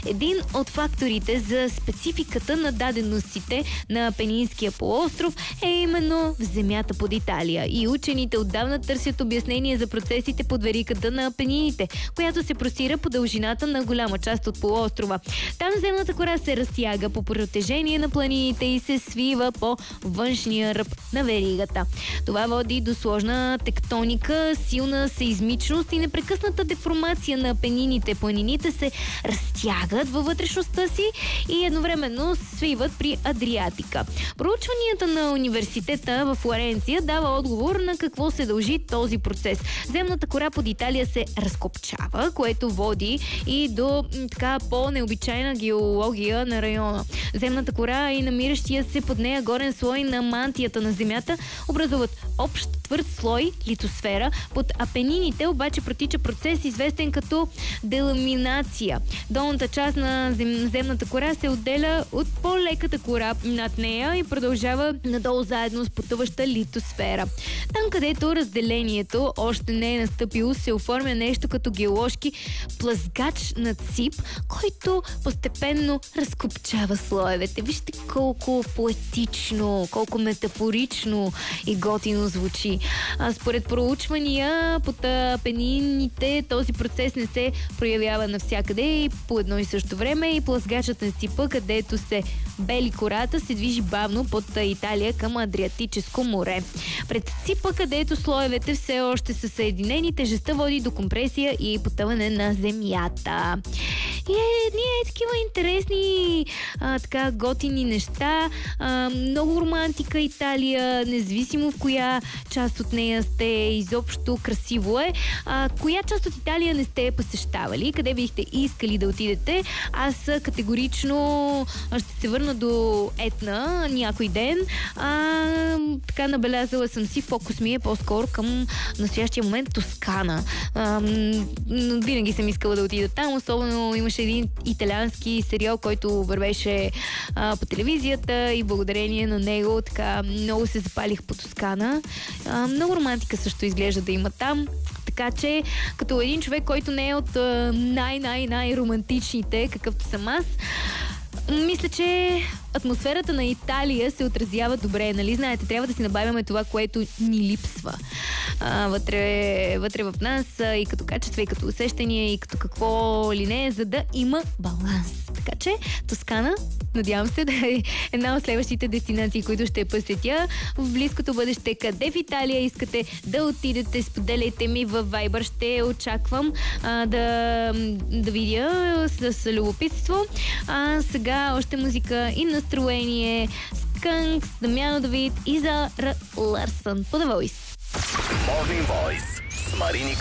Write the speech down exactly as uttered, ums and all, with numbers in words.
Един от факторите за спецификата на даденостите на Апенинския полуостров е именно в земята под Италия. И учените отдавна търсят обяснение за процесите под веригата на Апенините, която се простира по дължината на голяма част от полуострова. Там земната кора се разтяга по протежение на планините и се свива по външния ръб на веригата. Това води до сложна тектоника, силна сеизмичност и непрекъсната деформация на Апенините. Планините се разтягат във вътрешността си и едновременно свиват при Адриатика. Проучванията на университета в Флоренция дава отговор на какво се дължи този процес. Земната кора под Италия се разкопчава, което води и до така по-необичайна геология на района. Земната кора и намиращия се под нея горен слой на мантията на земята образуват общ твърд слой литосфера. Под Апенините обаче протича процес, известен като деламинация. Долната част на зем, земната кора се отделя от по-леката кора над нея и продължава надолу заедно с потъваща литосфера. Там, където разделението още не е настъпило, се оформя нещо като геоложки плъзгач на цип, който постепенно разкопчава слоевете. Вижте колко поетично, колко метафорично и готино звучи. А според проучвания под Апенините този процес не се проявява навсякъде и по едно и също време, и плъзгачът на ципа, където се бели кората, се движи бавно под Италия към Адриатическо море. Пред ципа, където слоевете все още са съединени, тежестта води до компресия и потъване на земята. И е, ние е такива интересни, а, така готини неща. А, много романтика Италия, независимо в коя част от нея сте, изобщо красиво е. А, коя част от Италия не сте посещавали? Къде бихте искали да отидете? Аз категорично ще се върна до Етна някой ден. А, така набелязала съм си, фокус ми е по-скоро към настоящия момент Тоскана. А, винаги съм искала да отида там, особено имаше един италиански сериал, който вървеше а, по телевизията и благодарение на него така много се запалих по Тоскана. А, много романтика също изглежда да има там. Така че, като един човек, който не е от най-най-най-романтичните, какъвто съм аз, мисля, че атмосферата на Италия се отразява добре. Нали знаете, трябва да си набавяме това, което ни липсва а, вътре, вътре в нас, а, и като качество, и като усещания, и като какво ли не, за да има баланс. Така че, Тоскана, надявам се да е една от следващите дестинации, които ще посетя в близкото бъдеще. Къде в Италия искате да отидете? Споделяйте ми във Viber. Ще очаквам а, да, да видя с, с любопитство. А сега още музика и настроение. Скънкс, Дамяно Давид и Зара Ларсън по The Voice. Morning Voice с Марини